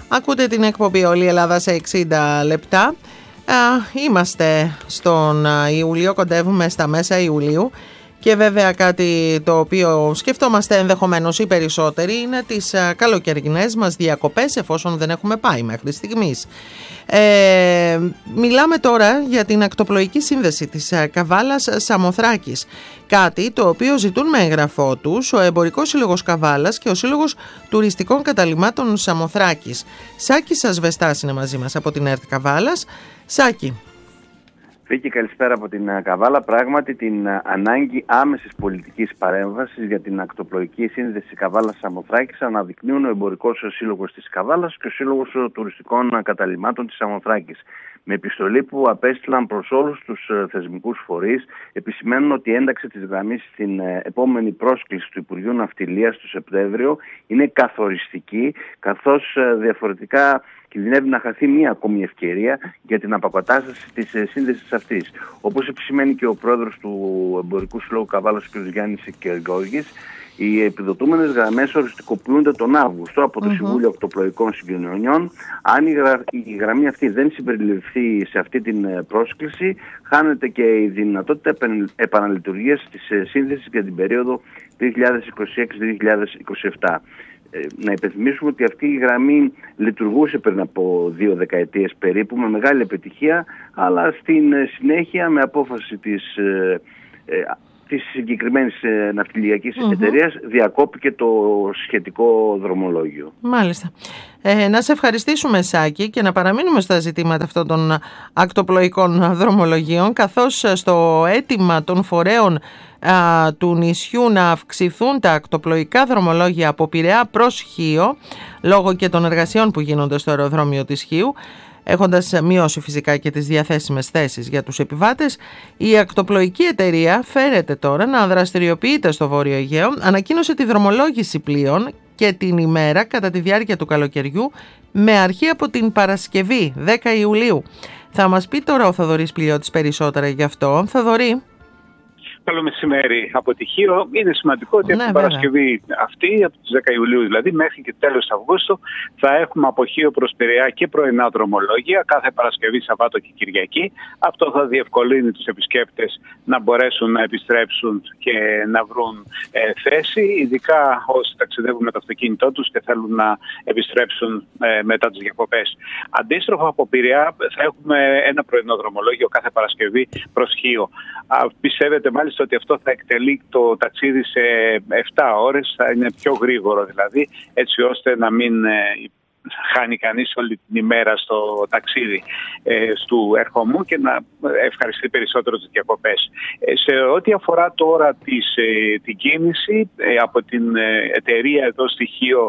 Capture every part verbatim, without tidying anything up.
Ακούτε την εκπομπή Όλη η Ελλάδα σε εξήντα λεπτά. Είμαστε στον Ιούλιο, κοντεύουμε στα μέσα Ιουλίου. Και βέβαια κάτι το οποίο σκεφτόμαστε ενδεχομένως οι περισσότεροι είναι τις καλοκαιρινές μας διακοπές, εφόσον δεν έχουμε πάει μέχρι στιγμής. Ε, μιλάμε τώρα για την ακτοπλοϊκή σύνδεση της Καβάλας Σαμοθράκης. Κάτι το οποίο ζητούν με εγγραφό τους ο Εμπορικός Σύλλογος Καβάλας και ο Σύλλογος Τουριστικών Καταλυμάτων Σαμοθράκης. Σάκης Ασβεστάς είναι μαζί μας από την ΕΡΤ Καβάλας. Σάκη. Βίκη, καλησπέρα από την Καβάλα. Πράγματι, την ανάγκη άμεσης πολιτικής παρέμβασης για την ακτοπλοϊκή σύνδεση Καβάλας Σαμοθράκης αναδεικνύουν ο Εμπορικός Σύλλογος της Καβάλας και ο Σύλλογος Τουριστικών Καταλυμάτων της Σαμοθράκης. Με επιστολή που απέστειλαν προς όλους τους θεσμικούς φορείς, επισημαίνουν ότι η ένταξη της γραμμής στην επόμενη πρόσκληση του Υπουργείου Ναυτιλίας το Σεπτέμβριο είναι καθοριστική, καθώς διαφορετικά κινδυνεύει να χαθεί μία ακόμη ευκαιρία για την αποκατάσταση της σύνδεσης αυτής. Όπως επισημαίνει και ο πρόεδρος του Εμπορικού Συλλόγου Καβάλας, κ. Γιάννης Κεργόγης, οι επιδοτούμενες γραμμές οριστικοποιούνται τον Αύγουστο από το mm-hmm. Συμβούλιο Ακτοπλοϊκών Συγκοινωνιών. Αν η, γρα... η γραμμή αυτή δεν συμπεριληφθεί σε αυτή την πρόσκληση, χάνεται και η δυνατότητα επαναλειτουργίας της σύνδεσης για την περίοδο δύο χιλιάδες είκοσι έξι με δύο χιλιάδες είκοσι επτά. Να υπενθυμίσουμε ότι αυτή η γραμμή λειτουργούσε πριν από δύο δεκαετίες περίπου με μεγάλη επιτυχία, αλλά στην συνέχεια με απόφαση της, ε, της συγκεκριμένης ναυτιλιακής mm-hmm. εταιρείας διακόπηκε το σχετικό δρομολόγιο. Μάλιστα. Ε, να σε ευχαριστήσουμε, Σάκη, και να παραμείνουμε στα ζητήματα αυτών των ακτοπλοϊκών δρομολογίων, καθώς στο αίτημα των φορέων α, του νησιού να αυξηθούν τα ακτοπλοϊκά δρομολόγια από Πειραιά προς Χίο, λόγω και των εργασιών που γίνονται στο αεροδρόμιο της Χίου, έχοντας μειώσει φυσικά και τις διαθέσιμες θέσεις για τους επιβάτες, η ακτοπλοϊκή εταιρεία φέρεται τώρα να δραστηριοποιείται στο Βόρειο Αιγαίο, ανακοίνωσε τη δρομολόγηση πλοίων και την ημέρα κατά τη διάρκεια του καλοκαιριού με αρχή από την Παρασκευή δέκα Ιουλίου. Θα μας πει τώρα ο Θοδωρής Πλειώτης περισσότερα γι' αυτό. Θοδωρή. Καλό μεσημέρι από τη Χίο. Είναι σημαντικό ότι ναι, από την Παρασκευή αυτή, από τις δέκα Ιουλίου δηλαδή, μέχρι και τέλος Αυγούστου, θα έχουμε από Χίο προς Πειραιά και πρωινά δρομολόγια κάθε Παρασκευή, Σαββάτο και Κυριακή. Αυτό θα διευκολύνει τους επισκέπτες να μπορέσουν να επιστρέψουν και να βρουν ε, θέση, ειδικά όσοι ταξιδεύουν με το αυτοκίνητό τους και θέλουν να επιστρέψουν ε, μετά τις διακοπές. Αντίστροφα, από Πειραιά θα έχουμε ένα πρωινό δρομολόγιο κάθε Παρασκευή προς Χίο. Α, πιστεύετε μάλιστα ότι αυτό θα εκτελεί το ταξίδι σε επτά ώρες, θα είναι πιο γρήγορο δηλαδή, έτσι ώστε να μην ε, χάνει κανείς όλη την ημέρα στο ταξίδι ε, του ερχομού και να ευχαριστεί περισσότερο τις διακοπές. Ε, σε ό,τι αφορά τώρα τις, ε, την κίνηση, ε, από την ε, εταιρεία εδώ στη Χίο,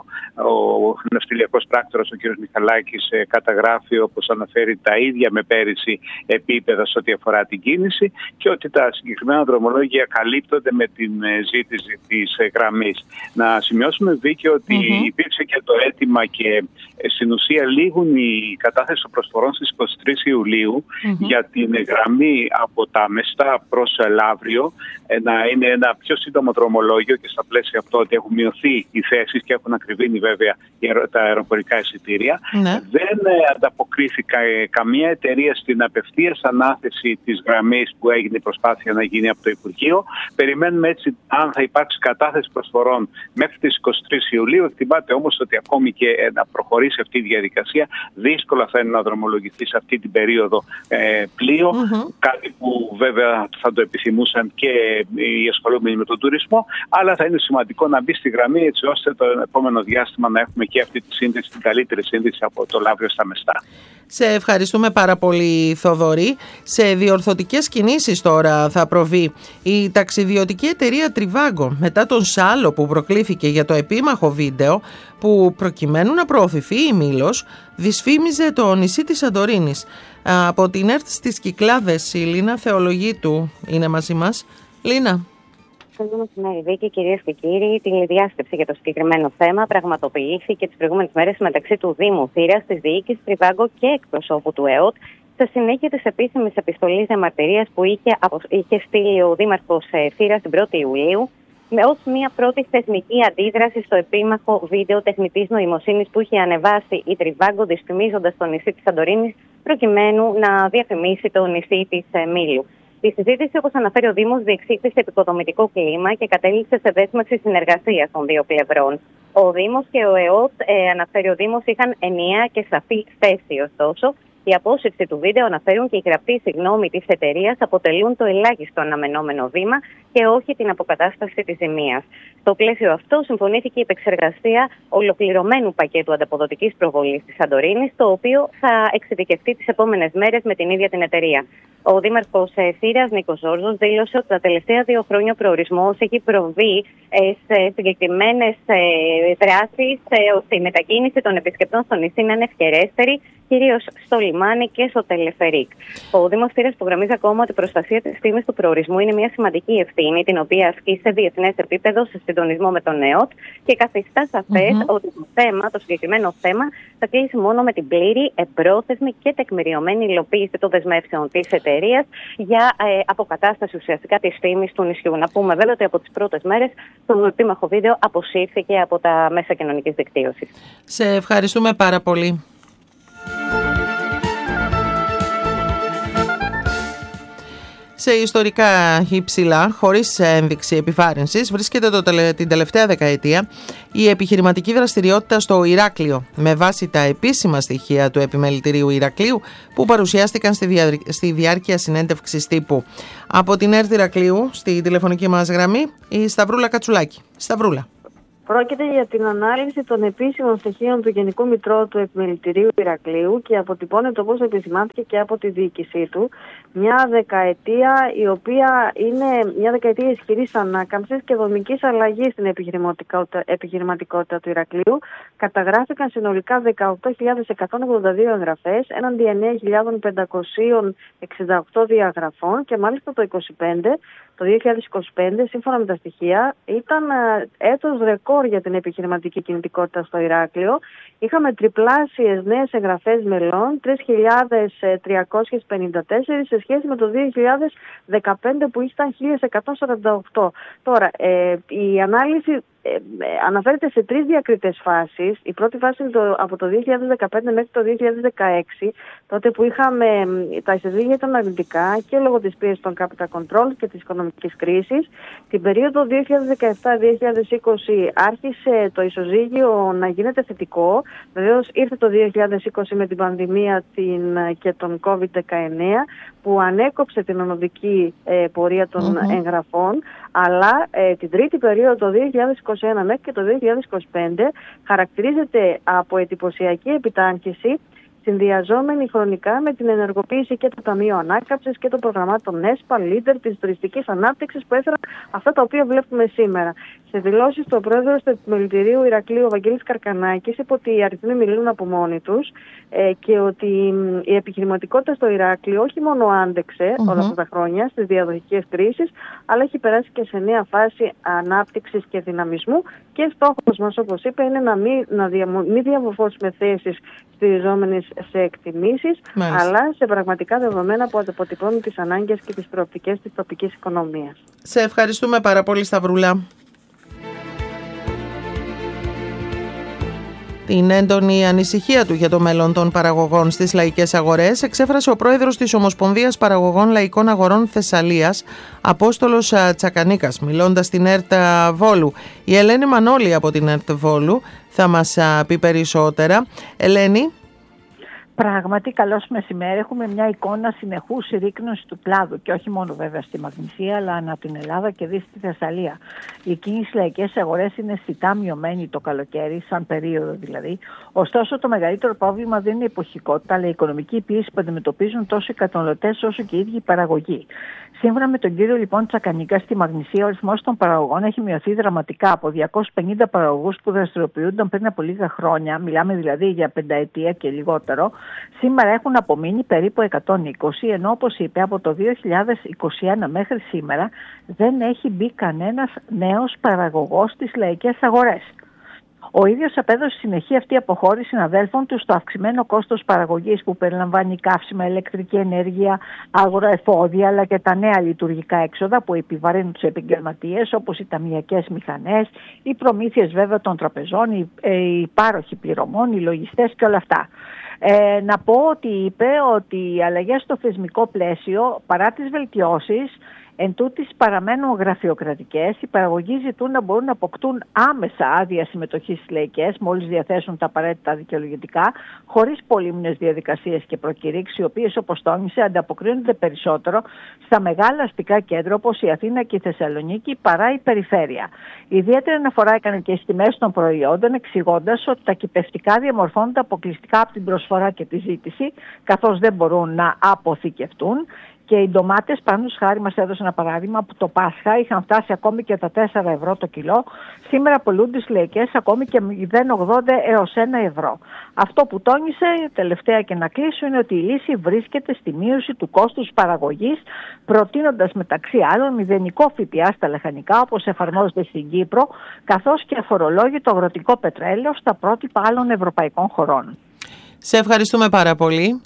ο ναυτιλιακός πράκτορας ο κ. Μιχαλάκης ε, καταγράφει, όπως αναφέρει, τα ίδια με πέρυσι επίπεδα σε ό,τι αφορά την κίνηση και ότι τα συγκεκριμένα δρομολόγια καλύπτονται με την ε, ζήτηση της ε, γραμμής. Να σημειώσουμε, Βίκη, ότι mm-hmm. υπήρξε και το αίτημα και στην ουσία λήγουν οι κατάθεση των προσφορών στις είκοσι τρεις Ιουλίου mm-hmm. για την γραμμή από τα Μεστά προς Λαύριο να είναι ένα πιο σύντομο δρομολόγιο και στα πλαίσια αυτό ότι έχουν μειωθεί οι θέσεις και έχουν ακριβήνει βέβαια τα αεροπορικά εισιτήρια. Mm-hmm. Δεν ανταποκρίθηκα καμία εταιρεία στην απευθείας ανάθεση της γραμμής που έγινε η προσπάθεια να γίνει από το Υπουργείο. Περιμένουμε έτσι αν θα υπάρξει κατάθεση προσφορών μέχρι τις είκοσι τρεις Ιουλίου. Εκτιμάται όμως ότι ακόμη και να προχωρήσει αυτή η διαδικασία, δύσκολα θα είναι να δρομολογηθεί σε αυτή την περίοδο ε, πλοίο, mm-hmm. κάτι που βέβαια θα το επιθυμούσαν και οι ασχολούμενοι με τον τουρισμό, αλλά θα είναι σημαντικό να μπει στη γραμμή έτσι ώστε το επόμενο διάστημα να έχουμε και αυτή τη σύνδεση, την καλύτερη σύνδεση από το Λαύριο στα Μεστά. Σε ευχαριστούμε πάρα πολύ, Θοδωρή. Σε διορθωτικές κινήσεις τώρα θα προβεί η ταξιδιωτική εταιρεία Trivago μετά τον σάλο που προκλήθηκε για το επίμαχο βίντεο που προκειμένου να προωθηθεί η Μήλος δυσφήμιζε το νησί της Σαντορίνης. Από την ΕΡΤ στις Κυκλάδες η Λίνα Θεολογίτου είναι μαζί μας. Λίνα. Καλό μεσημέρι, Βίκη, κυρίες και κύριοι. Την διάσκεψη για το συγκεκριμένο θέμα πραγματοποιήθηκε τις προηγούμενες μέρες μεταξύ του Δήμου Θήρας, της διοίκησης Trivago και εκπροσώπου του ΕΟΤ, στα συνέχεια της επίσημης επιστολής διαμαρτυρίας που είχε, είχε στείλει ο Δήμαρχος Θήρας την πρώτη Ιουλίου, ως μια πρώτη θεσμική αντίδραση στο επίμαχο βίντεο τεχνητής νοημοσύνης που είχε ανεβάσει η Trivago, δυσφημίζοντας το νησί της Σαντορίνης, προκειμένου να διαφημίσει το νησί της Μήλου. Η συζήτηση, όπως αναφέρει ο Δήμος, διεξήχθη σε επικοδομητικό κλίμα και κατέληξε σε δέσμευση συνεργασίας των δύο πλευρών. Ο Δήμος και ο ΕΟΤ, ε, αναφέρει ο Δήμος, είχαν ενιαία και σαφή θέση, ωστόσο. Η απόσυρση του βίντεο, αναφέρουν, και η γραπτή συγγνώμη της εταιρείας αποτελούν το ελάχιστο αναμενόμενο βήμα και όχι την αποκατάσταση της ζημίας. Στο πλαίσιο αυτό, συμφωνήθηκε η επεξεργασία ολοκληρωμένου πακέτου ανταποδοτικής προβολής της Σαντορίνης, το οποίο θα εξειδικευτεί τις επόμενες μέρες με την ίδια την εταιρεία. Ο Δήμαρχος Θήρας, Νίκος Ζόρζος, δήλωσε ότι τα τελευταία δύο χρόνια ο προορισμός έχει προβεί σε συγκεκριμένες δράσεις ώστε η μετακίνηση των επισκεπτών στο νησί να είναι ευκαιρέστερη, κυρίως στο λιμάνι και στο τελεφερίκ. Ο Δήμος Θήρας υπογραμμίζει ακόμα ότι η προστασία της φήμης του προορισμού είναι μια σημαντική ευθύνη, την οποία ασκεί σε διεθνές επίπεδο σε συντονισμό με τον ΕΟΤ και καθιστά σαφές mm-hmm. ότι το θέμα, το συγκεκριμένο θέμα, θα κλείσει μόνο με την πλήρη, εμπρόθεσμη και τεκμηριωμένη υλοποίηση των δεσμεύσεων της εταιρείας για ε, αποκατάσταση ουσιαστικά της φήμης του νησιού. Να πούμε βέβαια ότι από τις πρώτες μέρες το επίμαχο βίντεο αποσύρθηκε από τα μέσα κοινωνικής δικτύωσης. Σε ευχαριστούμε πάρα πολύ. Σε ιστορικά υψηλά, χωρίς ένδειξη επιβάρυνσης, βρίσκεται το, την τελευταία δεκαετία η επιχειρηματική δραστηριότητα στο Ηράκλειο, με βάση τα επίσημα στοιχεία του Επιμελητηρίου Ηρακλείου που παρουσιάστηκαν στη, δια, στη διάρκεια συνέντευξης τύπου. Από την ΕΡΤ Ηρακλείου, στη τηλεφωνική μας γραμμή, η Σταυρούλα Κατσουλάκη. Σταυρούλα. Πρόκειται για την ανάλυση των επίσημων στοιχείων του Γενικού Μητρώου του Επιμελητηρίου Ηρακλείου και αποτυπώνεται, όπως επισημάνθηκε, και από τη διοίκησή του. Μια δεκαετία η οποία είναι μια δεκαετία ισχυρής ανάκαμψης και δομικής αλλαγής στην επιχειρηματικότητα, επιχειρηματικότητα του Ηρακλείου. Καταγράφηκαν συνολικά δεκαοκτώ χιλιάδες εκατόν ογδόντα δύο εγγραφές έναντι εννέα χιλιάδες πεντακόσιες εξήντα οκτώ διαγραφών και μάλιστα το είκοσι πέντε, το δύο χιλιάδες είκοσι πέντε, σύμφωνα με τα στοιχεία, ήταν έτος ρεκόρ για την επιχειρηματική κινητικότητα στο Ηράκλειο. Είχαμε τριπλάσιες νέες εγγραφές μελών, τρεις χιλιάδες τριακόσιες πενήντα τέσσερα σε σχέση με το δύο χιλιάδες δεκαπέντε που ήταν χίλια εκατόν σαράντα οκτώ. Τώρα, ε, η ανάλυση ε, αναφέρεται σε τρεις διακριτές φάσεις. Η πρώτη φάση είναι το, από το δύο χιλιάδες δεκαπέντε μέχρι το δύο χιλιάδες δεκαέξι, τότε που είχαμε, τα ισοζύγια ήταν αρνητικά και λόγω της πίεσης των capital control και της οικονομικής κρίσης. Την περίοδο δύο χιλιάδες δεκαεπτά δύο χιλιάδες είκοσι άρχισε το ισοζύγιο να γίνεται θετικό. Βεβαίως ήρθε το δύο χιλιάδες είκοσι με την πανδημία την, και τον κόβιντ δεκαεννέα που ανέκοψε την ονοδική ε, πορεία των mm-hmm. εγγραφών, αλλά ε, την τρίτη περίοδο, το δύο χιλιάδες είκοσι ένα μέχρι και το δύο χιλιάδες είκοσι πέντε, χαρακτηρίζεται από εντυπωσιακή επιτάχυνση, συνδυαζόμενη χρονικά με την ενεργοποίηση και του Ταμείου Ανάκαμψης και των προγραμμάτων ΕΣΠΑ, Leader, της τουριστικής ανάπτυξης που έφεραν αυτά τα οποία βλέπουμε σήμερα. Σε δηλώσεις του πρόεδρου του Επιμελητηρίου Ηρακλείου, ο Βαγγέλης Καρκανάκης, είπε ότι οι αριθμοί μιλούν από μόνοι τους ε, και ότι η επιχειρηματικότητα στο Ηράκλειο όχι μόνο άντεξε mm-hmm. όλα αυτά τα χρόνια στις διαδοχικές κρίσεις, αλλά έχει περάσει και σε νέα φάση ανάπτυξης και δυναμισμού. Και στόχος μας, όπως είπε, είναι να μην, να διαμο, μην διαμορφώσουμε θέσεις στηριζόμενες σε εκτιμήσεις, Μάλιστα. αλλά σε πραγματικά δεδομένα που αποτυπώνουν τις ανάγκες και τις προοπτικές της τοπικής οικονομίας. Σε ευχαριστούμε πάρα πολύ, Σταυρούλα. Την έντονη ανησυχία του για το μέλλον των παραγωγών στις λαϊκές αγορές εξέφρασε ο πρόεδρος της Ομοσπονδίας Παραγωγών Λαϊκών Αγορών Θεσσαλίας, Απόστολος Τσακανίκας, μιλώντας στην ΕΡΤ Βόλου. Η Ελένη Μανώλη από την ΕΡΤ Βόλου θα μας πει περισσότερα. Ελένη. Πράγματι, καλώς μεσημέρι. Έχουμε μια εικόνα συνεχούς συρρίκνωσης του κλάδου και όχι μόνο βέβαια στη Μαγνησία, αλλά ανά την Ελλάδα και δει στη Θεσσαλία. Η κίνηση στις λαϊκές αγορές είναι αισθητά μειωμένη το καλοκαίρι, σαν περίοδο δηλαδή. Ωστόσο, το μεγαλύτερο πρόβλημα δεν είναι η εποχικότητα, αλλά η οικονομική πίεση που αντιμετωπίζουν τόσο οι καταναλωτές όσο και οι ίδιοι οι παραγωγοί. Σύμφωνα με τον κύριο λοιπόν Τσακανίκα, στη Μαγνησία ο αριθμός των παραγωγών έχει μειωθεί δραματικά από διακόσιους πενήντα παραγωγούς που δραστηριοποιούνταν πριν από λίγα χρόνια, μιλάμε δηλαδή για πενταετία και λιγότερο. Σήμερα έχουν απομείνει περίπου εκατόν είκοσι, ενώ όπως είπε από το δύο χιλιάδες είκοσι ένα μέχρι σήμερα δεν έχει μπει κανένας νέος παραγωγός στις λαϊκές αγορές. Ο ίδιος απέδωσε συνεχή αυτή η αποχώρηση συναδέλφων του στο αυξημένο κόστος παραγωγής που περιλαμβάνει καύσιμα, ηλεκτρική ενέργεια, αγροεφόδια αλλά και τα νέα λειτουργικά έξοδα που επιβαρύνουν τους επαγγελματίες, όπως οι ταμιακές μηχανές, οι προμήθειες βέβαια των τραπεζών, οι, οι πάροχοι πληρωμών, οι λογιστές και όλα αυτά. Ε, να πω ότι είπε ότι οι αλλαγές στο θεσμικό πλαίσιο, παρά τις βελτιώσεις, εν τούτης παραμένουν γραφειοκρατικές. Οι παραγωγοί ζητούν να μπορούν να αποκτούν άμεσα άδεια συμμετοχής στις λαϊκές, μόλις διαθέσουν τα απαραίτητα δικαιολογητικά, χωρίς πολύμνες διαδικασίες και προκηρύξεις, οι οποίες, όπως τόνισε, ανταποκρίνονται περισσότερο στα μεγάλα αστικά κέντρα όπως η Αθήνα και η Θεσσαλονίκη παρά η περιφέρεια. Ιδιαίτερη αναφορά έκανε και στις τιμές των προϊόντων, εξηγώντας ότι τα κυπευτικά διαμορφώνονται αποκλειστικά από την προσφορά και τη ζήτηση, καθώς δεν μπορούν να αποθηκευτούν. Και οι ντομάτες, παραδείγματος χάρη, μας έδωσε ένα παράδειγμα, που το Πάσχα είχαν φτάσει ακόμη και τα τέσσερα ευρώ το κιλό. Σήμερα πολλούνται στις λαϊκές ακόμη και μηδέν κόμμα ογδόντα έως ένα ευρώ. Αυτό που τόνισε, τελευταία και να κλείσω, είναι ότι η λύση βρίσκεται στη μείωση του κόστους παραγωγής, προτείνοντας μεταξύ άλλων μηδενικό ΦΠΑ στα λαχανικά, όπως εφαρμόζεται στην Κύπρο, καθώς και αφορολόγητο αγροτικό πετρέλαιο στα πρότυπα άλλων ευρωπαϊκών χωρών. Σε ευχαριστούμε πάρα πολύ.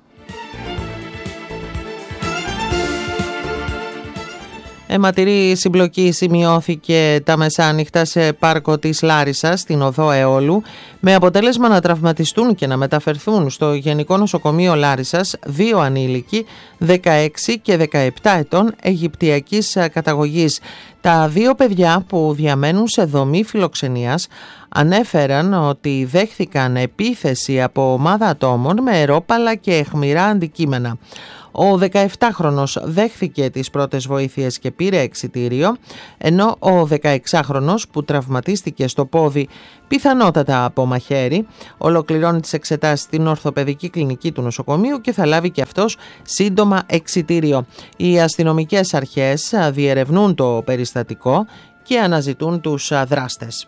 Αιματηρή συμπλοκή σημειώθηκε τα μεσάνυχτα σε πάρκο της Λάρισσας, στην οδό Αιώλου, με αποτέλεσμα να τραυματιστούν και να μεταφερθούν στο Γενικό Νοσοκομείο Λάρισσας δύο ανήλικοι δεκαέξι και δεκαεπτά ετών Αιγυπτιακής καταγωγής. Τα δύο παιδιά, που διαμένουν σε δομή φιλοξενίας, ανέφεραν ότι δέχθηκαν επίθεση από ομάδα ατόμων με ερόπαλα και αιχμηρά αντικείμενα. Ο δεκαεπτάχρονος δέχθηκε τις πρώτες βοήθειες και πήρε εξιτήριο, ενώ ο δεκαεξάχρονος, που τραυματίστηκε στο πόδι πιθανότατα από μαχαίρι, ολοκληρώνει τις εξετάσεις στην ορθοπαιδική κλινική του νοσοκομείου και θα λάβει και αυτός σύντομα εξιτήριο. Οι αστυνομικές αρχές διερευνούν το περιστατικό και αναζητούν τους δράστες.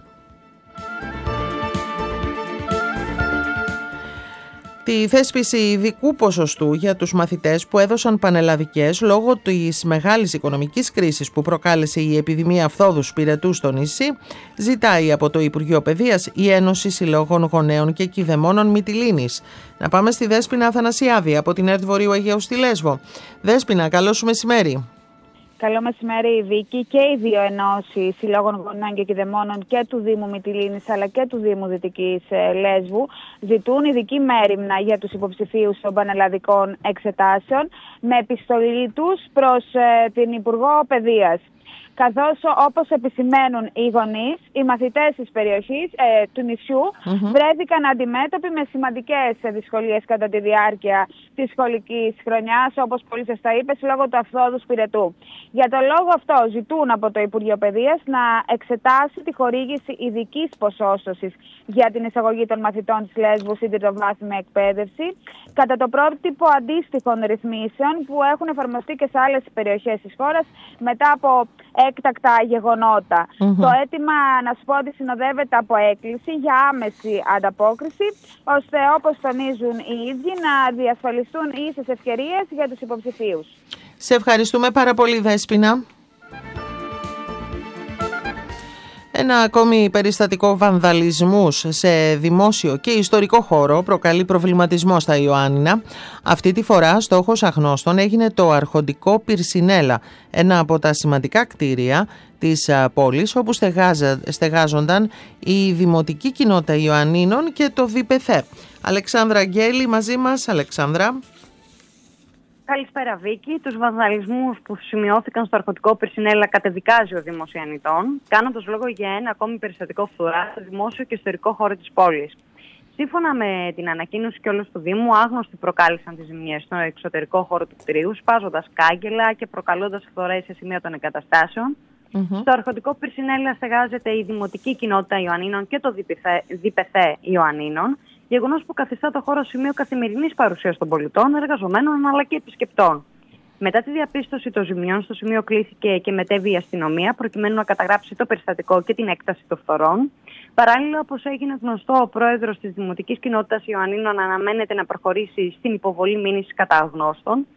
Τη θέσπιση ειδικού ποσοστού για τους μαθητές που έδωσαν πανελλαδικές λόγω της μεγάλης οικονομικής κρίσης που προκάλεσε η επιδημία φθόδου σπυρετού στο νησί, ζητάει από το Υπουργείο Παιδείας η Ένωση Συλλόγων Γονέων και Κηδεμόνων Μυτιλήνης. Να πάμε στη Δέσποινα Αθανασιάδη από την ΕΡΤ Βορείου Αιγαίου στη Λέσβο. Δέσποινα, καλό σου μεσημέρι. Καλό μεσημέρι, Βίκη. Και οι δύο ενώσεις συλλόγων γονέων και κηδεμόνων και του Δήμου Μυτιλήνης αλλά και του Δήμου Δυτικής Λέσβου ζητούν ειδική μέριμνα για τους υποψηφίους των πανελλαδικών εξετάσεων με επιστολή τους προς ε, την Υπουργό Παιδείας. Καθώς, όπως επισημαίνουν οι γονείς, οι μαθητές της περιοχής ε, του νησιού mm-hmm. βρέθηκαν αντιμέτωποι με σημαντικές δυσκολίες κατά τη διάρκεια της σχολικής χρονιάς, όπως πολύ σωστά είπες, λόγω του αυθόδου σπυρετού. Για τον λόγο αυτό ζητούν από το Υπουργείο Παιδείας να εξετάσει τη χορήγηση ειδικής ποσόστοσης για την εισαγωγή των μαθητών της Λέσβου στην τριτοβάθμια εκπαίδευση, κατά το πρότυπο αντίστοιχων ρυθμίσεων που έχουν εφαρμοστεί και σε άλλες περιοχές της χώρας μετά από έκτακτα γεγονότα. Mm-hmm. Το αίτημα, να σου πω, ότι συνοδεύεται από έκκληση για άμεση ανταπόκριση, ώστε, όπως τονίζουν οι ίδιοι, να διασφαλιστούν ίσες ευκαιρίες για τους υποψηφίους. Σε ευχαριστούμε πάρα πολύ, Δέσποινα. Ένα ακόμη περιστατικό βανδαλισμούς σε δημόσιο και ιστορικό χώρο προκαλεί προβληματισμό στα Ιωάννινα. Αυτή τη φορά στόχος αγνώστων έγινε το αρχοντικό Πυρσινέλα, ένα από τα σημαντικά κτίρια της πόλης όπου στεγάζονταν η δημοτική κοινότητα Ιωαννίνων και το ΔΠΘ. Αλεξάνδρα Αγγέλη μαζί μας. Αλεξάνδρα. Καλησπέρα, Βίκη. Τους βανδαλισμούς που σημειώθηκαν στο αρχοντικό Πυρσινέλα κατεδικάζει ο Δήμος Ιαννητών, κάνοντας λόγο για ένα ακόμη περιστατικό φθορά στο δημόσιο και ιστορικό χώρο της πόλης. Σύμφωνα με την ανακοίνωση κιόλας του Δήμου, άγνωστοι προκάλεσαν τις ζημιές στο εξωτερικό χώρο του κτηρίου, σπάζοντας κάγκελα και προκαλώντας φθορές σε σημεία των εγκαταστάσεων. Mm-hmm. Στο αρχοντικό Πυρσινέλα στεγάζεται η δημοτική κοινότητα Ιωαννίνων και το ΔΠΘ Ιωαννίνων, γεγονός που καθιστά το χώρο σημείο καθημερινής παρουσίας των πολιτών, εργαζομένων αλλά και επισκεπτών. Μετά τη διαπίστωση των ζημιών, στο σημείο κλήθηκε και μετέβη η αστυνομία προκειμένου να καταγράψει το περιστατικό και την έκταση των φθορών. Παράλληλα, όπως έγινε γνωστό, ο πρόεδρος της Δημοτικής Κοινότητας Ιωαννίνων αναμένεται να προχωρήσει στην υποβολή μήνυσης κατά αγνώστων.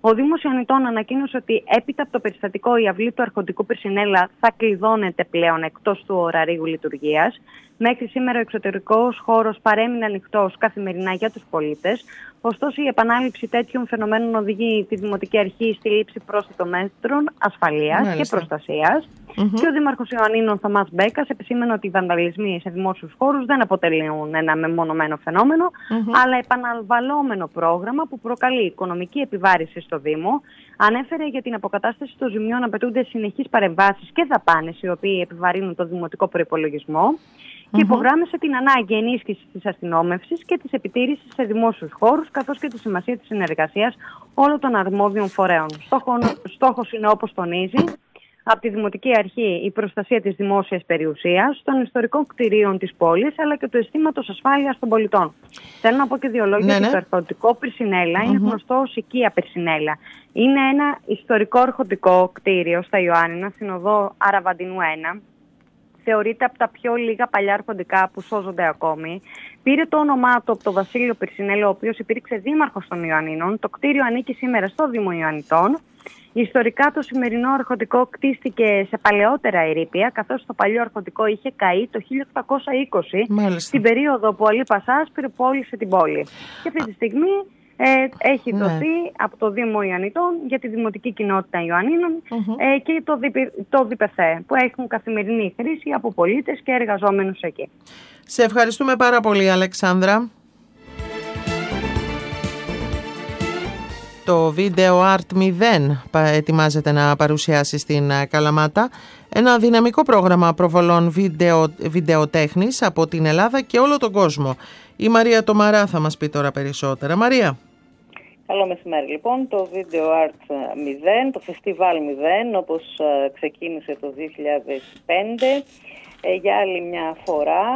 Ο Δήμος Ιωαννιτών ανακοίνωσε ότι έπειτα από το περιστατικό η αυλή του Αρχοντικού Πυρσινέλα θα κλειδώνεται πλέον εκτός του ωραρίου λειτουργίας. Μέχρι σήμερα ο εξωτερικός χώρος παρέμεινε ανοιχτός καθημερινά για τους πολίτες. Ωστόσο, η επανάληψη τέτοιων φαινομένων οδηγεί τη Δημοτική Αρχή στη λήψη πρόσθετων μέτρων ασφαλείας Μάλιστα. και προστασίας. Mm-hmm. Και ο Δήμαρχος Ιωαννίνων Θωμάς Μπέκας επισήμενε ότι οι βανδαλισμοί σε δημόσιους χώρους δεν αποτελούν ένα μεμονωμένο φαινόμενο, mm-hmm. αλλά επαναλαμβανόμενο πρόγραμμα που προκαλεί οικονομική επιβάρηση στο Δήμο. Ανέφερε για την αποκατάσταση των ζημιών απαιτούνται συνεχείς παρεμβάσεις και δαπάνες, οι οποίοι επιβαρύνουν το δημοτικό προϋπολογισμό. Και υπογράμμισε την ανάγκη ενίσχυσης της αστυνόμευσης και της επιτήρησης σε δημόσιους χώρους, καθώς και τη σημασία της συνεργασίας όλων των αρμόδιων φορέων. Στόχος είναι, όπως τονίζει, από τη Δημοτική Αρχή η προστασία της δημόσιας περιουσίας, των ιστορικών κτηρίων της πόλης, αλλά και του αισθήματος ασφάλειας των πολιτών. Θέλω να πω και δύο λόγια. Ναι, ναι. Το αρχοντικό Πυρσινέλα mm-hmm. είναι γνωστό ως οικία Πυρσινέλα. Είναι ένα ιστορικό αρχοντικό κτίριο στα Ιωάννινα, στην οδό Αραβαντινού ένα. Θεωρείται από τα πιο λίγα παλιά αρχοντικά που σώζονται ακόμη. Πήρε το όνομά του από τον Βασίλειο Πυρσινέλο, ο οποίος υπήρξε δήμαρχος των Ιωαννίνων. Το κτίριο ανήκει σήμερα στο Δήμο Ιωαννιτών. Ιστορικά το σημερινό αρχοντικό κτίστηκε σε παλαιότερα ερείπια, καθώς το παλιό αρχοντικό είχε καεί το χίλια οκτακόσια είκοσι, Μάλιστα. στην περίοδο που ο Αλή Πασάς πυροπόλησε την πόλη. Και αυτή τη στιγμή ε, έχει ναι. δοθεί από το Δήμο Ιωαννιτών για τη Δημοτική Κοινότητα Ιωαννίνων mm-hmm. ε, και το, διπε, το ΔΠΘ, που έχουν καθημερινή χρήση από πολίτες και εργαζόμενους εκεί. Σε ευχαριστούμε πάρα πολύ, Αλεξάνδρα. Το Video Art μηδέν ετοιμάζεται να παρουσιάσει στην Καλαμάτα ένα δυναμικό πρόγραμμα προβολών βίντεο, βιντεοτέχνης από την Ελλάδα και όλο τον κόσμο. Η Μαρία Τομαρά θα μας πει τώρα περισσότερα. Μαρία. Καλό μεσημέρι λοιπόν. Το Video Art μηδέν, το Φεστιβάλ μηδέν, όπως ξεκίνησε το δύο χιλιάδες πέντε, για άλλη μια φορά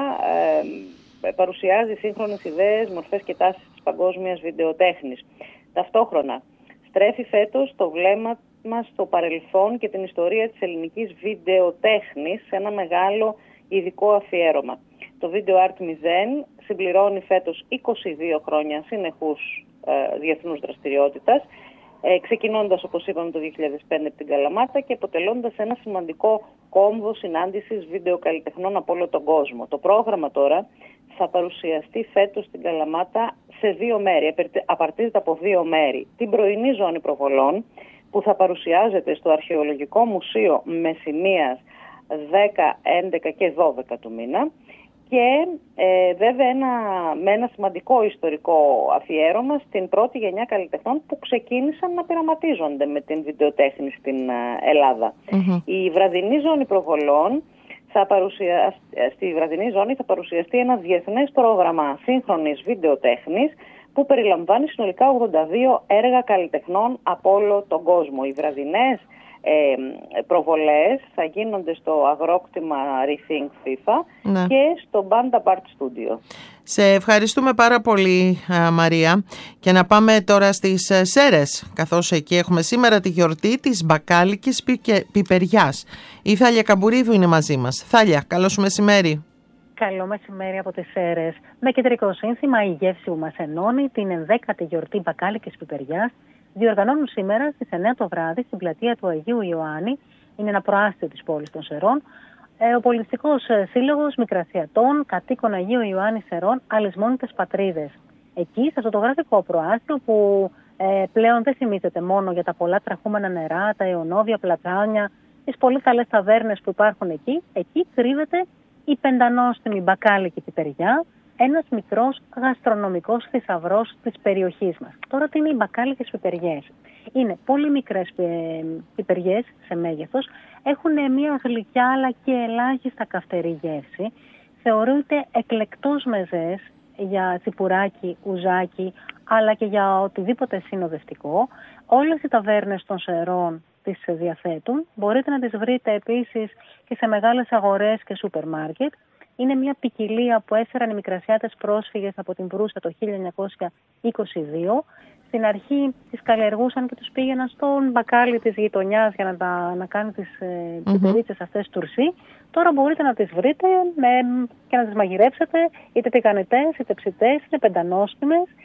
ε, παρουσιάζει σύγχρονες ιδέες, μορφές και τάσεις της παγκόσμιας βιντεοτέχνης. Ταυτόχρονα στρέφει φέτος το βλέμμα μας στο παρελθόν και την ιστορία της ελληνικής βιντεοτέχνης σε ένα μεγάλο ειδικό αφιέρωμα. Το Video Art μηδέν συμπληρώνει φέτος είκοσι δύο χρόνια συνεχούς ε, διεθνούς δραστηριότητας, ε, ξεκινώντας, όπως είπαμε, το δύο χιλιάδες πέντε από την Καλαμάτα και αποτελώντας ένα σημαντικό κόμβο συνάντησης βιντεοκαλλιτεχνών από όλο τον κόσμο. Το πρόγραμμα τώρα θα παρουσιαστεί φέτος στην Καλαμάτα σε δύο μέρη, απαρτίζεται από δύο μέρη. Την πρωινή ζώνη προβολών, που θα παρουσιάζεται στο Αρχαιολογικό Μουσείο Μεσσηνίας δέκα, έντεκα και δώδεκα του μήνα, και ε, βέβαια ένα, με ένα σημαντικό ιστορικό αφιέρωμα στην πρώτη γενιά καλλιτεχνών που ξεκίνησαν να πειραματίζονται με την βιντεοτέχνη στην Ελλάδα. Mm-hmm. Η βραδινή ζώνη προβολών θα παρουσιαστεί, στη βραδινή ζώνη θα παρουσιαστεί ένα διεθνές πρόγραμμα σύγχρονης βιντεοτέχνης που περιλαμβάνει συνολικά ογδόντα δύο έργα καλλιτεχνών από όλο τον κόσμο. Οι βραδινές ε, προβολές θα γίνονται στο αγρόκτημα Rethink FIFA ναι. και στο Banda Art Studio. Σε ευχαριστούμε πάρα πολύ, Μαρία, και να πάμε τώρα στις Σέρρες, καθώς εκεί έχουμε σήμερα τη γιορτή της μπακάλικης πιπεριάς. Η Θάλια Καμπουρίδου είναι μαζί μας. Θάλια, καλό σου μεσημέρι. Καλό μεσημέρι από τις Σέρρες. Με κεντρικό σύνθημα «Η γεύση που μας ενώνει», την ενδέκατη γιορτή μπακάλικης πιπεριάς διοργανώνουν σήμερα στις εννέα το βράδυ στην πλατεία του Αγίου Ιωάννη. Είναι ένα προάστιο της πόλης των Σερών. Ο Πολιτιστικός Σύλλογος Μικρασιατών Κατοίκων Αγίου Ιωάννη Σερών, Αλυσμόνητες Πατρίδες. Εκεί, σε αυτό το γραφικό προάστιο που ε, πλέον δεν θυμίζεται μόνο για τα πολλά τραχούμενα νερά, τα αιωνόδια πλατάνια, τις πολύ καλές ταβέρνες που υπάρχουν εκεί, εκεί κρύβεται η πεντανόστιμη μπακάλικη πιπεριά, ένας μικρός γαστρονομικός θησαυρός της περιοχής μας. Τώρα τι είναι οι μπακάλικες πιπεριές? Είναι πολύ μικρές πιπεριές σε μέγεθος, έχουν μια γλυκιά αλλά και ελάχιστα καυτερή γεύση, θεωρούνται εκλεκτός μεζές για τσιπουράκι, ουζάκι, αλλά και για οτιδήποτε συνοδευτικό. Όλες οι ταβέρνες των Σερών τις διαθέτουν. Μπορείτε να τις βρείτε επίσης και σε μεγάλες αγορές και σούπερ μάρκετ. Είναι μια ποικιλία που έφεραν οι μικρασιάτες πρόσφυγες από την Προύσα το χίλια εννιακόσια είκοσι δύο. Στην αρχή τις καλλιεργούσαν και τους πήγαιναν στον μπακάλι της γειτονιάς για να, τα, να κάνουν τις ε, πιπερίτσες mm-hmm. αυτές τουρσί. Τώρα μπορείτε να τις βρείτε με, και να τις μαγειρέψετε, είτε τηγανιτές είτε ψητές, είτε πεντανόστιμες.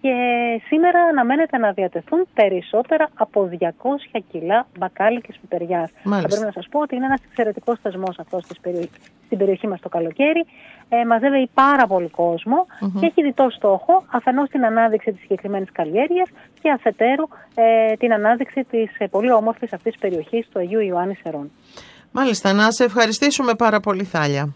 και σήμερα αναμένεται να διατεθούν περισσότερα από διακόσια κιλά μπακάλικες πιπεριάς. Θα πρέπει να σας πω ότι είναι ένας εξαιρετικός θεσμός αυτός στην περιοχή, στην περιοχή μας το καλοκαίρι. Ε, μαζεύει πάρα πολύ κόσμο mm-hmm. και έχει διτό στόχο αφενός την ανάδειξη της συγκεκριμένης καλλιέργειας και αφετέρου ε, την ανάδειξη της ε, πολύ όμορφης αυτής της περιοχής του Αγίου Ιωάννη Σερών. Μάλιστα, να σε ευχαριστήσουμε πάρα πολύ, Θάλια.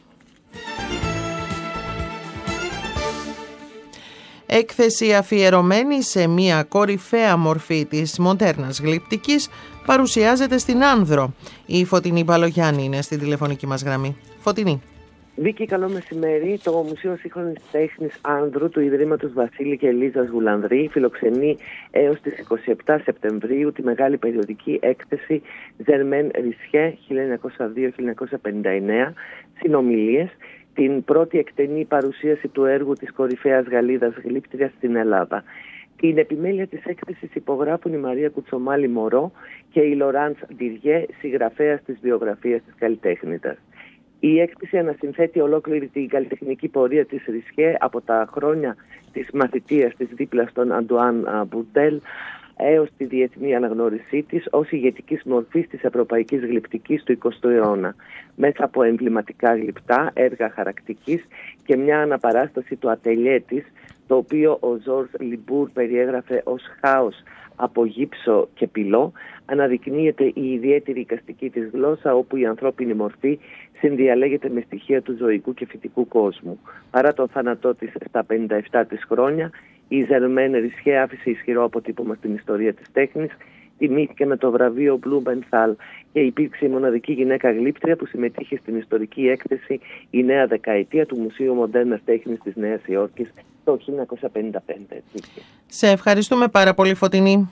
Έκθεση αφιερωμένη σε μια κορυφαία μορφή της μοντέρνας γλυπτικής παρουσιάζεται στην Άνδρο. Η Φωτεινή Μπαλογιάννη είναι στην τηλεφωνική μας γραμμή. Φωτεινή. Βίκη, καλό μεσημέρι. Το Μουσείο Σύγχρονης Τέχνης Άνδρου του Ιδρύματος Βασίλη και Ελίζας Γουλανδρή φιλοξενεί έως τις είκοσι επτά Σεπτεμβρίου τη μεγάλη περιοδική έκθεση Ζερμέν Ρισιέ χίλια εννιακόσια δύο με χίλια εννιακόσια πενήντα εννέα, συνομιλίες, την πρώτη εκτενή παρουσίαση του έργου της κορυφαίας Γαλλίδας γλύπτριας στην Ελλάδα. Την επιμέλεια της έκθεσης υπογράφουν η Μαρία Κουτσομάλη Μωρό και η Λοράντς Ντιριέ, συγγραφέας της βιογραφίας της καλλιτέχνητας. Η έκθεση ανασυνθέτει ολόκληρη την καλλιτεχνική πορεία της Ρισιέ από τα χρόνια της μαθητείας της δίπλα στον Αντουάν Μπουρντέλ έως τη διεθνή αναγνώρισή της ως ηγετικής μορφής της ευρωπαϊκής γλυπτικής του εικοστού αιώνα, μέσα από εμβληματικά γλυπτά, έργα χαρακτικής και μια αναπαράσταση του ατελιέ της, το οποίο ο Ζορζ Λιμπούρ περιέγραφε ως χάος από γύψο και πυλό, αναδεικνύεται η ιδιαίτερη εικαστική της γλώσσα, όπου η ανθρώπινη μορφή συνδιαλέγεται με στοιχεία του ζωικού και φυτικού κόσμου. Παρά τον θάνατό της στα πενήντα επτά της χρόνια, η Ζερμέν Ρισιέ άφησε ισχυρό αποτύπωμα στην ιστορία της τέχνης, τιμήθηκε με το βραβείο Μπλούμενθαλ και υπήρξε η μοναδική γυναίκα γλύπτρια που συμμετείχε στην ιστορική έκθεση «Η νέα δεκαετία» του Μουσείου Μοντέρνας Τέχνης της Νέας Υόρκης το χίλια εννιακόσια πενήντα πέντε. Σε ευχαριστούμε πάρα πολύ, Φωτεινή.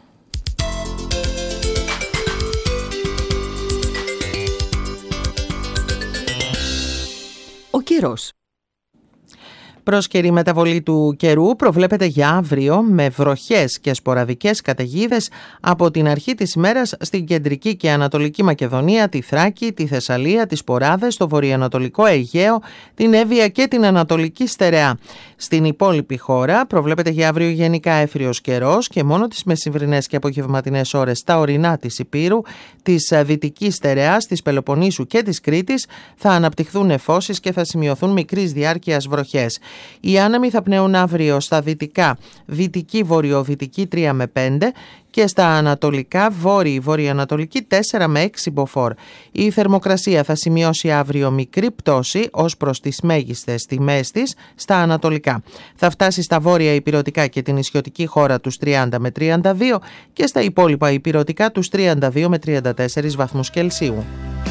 Ο καιρός. Πρόσκαιρη μεταβολή του καιρού προβλέπεται για αύριο με βροχές και σποραδικές καταιγίδες από την αρχή της ημέρας στην κεντρική και ανατολική Μακεδονία, τη Θράκη, τη Θεσσαλία, τις Ποράδες, το βορειοανατολικό Αιγαίο, την Εύβοια και την Ανατολική Στερεά. Στην υπόλοιπη χώρα προβλέπεται για αύριο γενικά αίθριος καιρός και μόνο τις μεσημβρινές και απογευματινές ώρες στα ορεινά της Ηπείρου, της Δυτικής Στερεάς, της Πελοποννήσου και της Κρήτης θα αναπτυχθούν νεφώσεις και θα σημειωθούν μικρής διάρκειας βροχές. Οι άνεμοι θα πνέουν αύριο στα δυτικά, δυτική βορειοδυτική τρία με πέντε και στα ανατολικά βόρειη βορειοανατολική τέσσερα με έξι μποφόρ. Η θερμοκρασία θα σημειώσει αύριο μικρή πτώση ως προς τις μέγιστες τιμές της στα ανατολικά. Θα φτάσει στα βόρεια ηπειρωτικά και την νησιωτική χώρα τους τριάντα με τριάντα δύο και στα υπόλοιπα ηπειρωτικά τους τριάντα δύο με τριάντα τέσσερα βαθμούς Κελσίου.